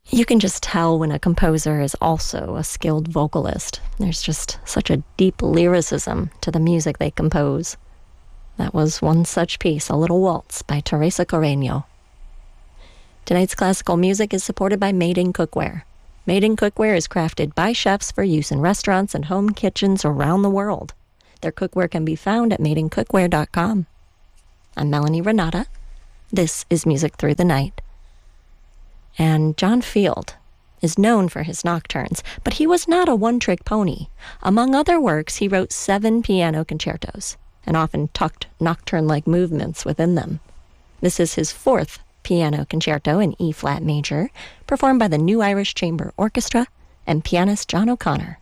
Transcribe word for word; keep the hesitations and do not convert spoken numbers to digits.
You can just tell when a composer is also a skilled vocalist. There's just such a deep lyricism to the music they compose. That was one such piece, A Little Waltz by Teresa Carreño. Tonight's classical music is supported by Made in Cookware. Made in Cookware is crafted by chefs for use in restaurants and home kitchens around the world. Their cookware can be found at made in cookware dot com. I'm Melanie Renata. This is Music Through the Night. And John Field is known for his nocturnes, but he was not a one-trick pony. Among other works, he wrote seven piano concertos and often tucked nocturne-like movements within them. This is his fourth piano concerto in E-flat major, performed by the New Irish Chamber Orchestra and pianist John O'Connor.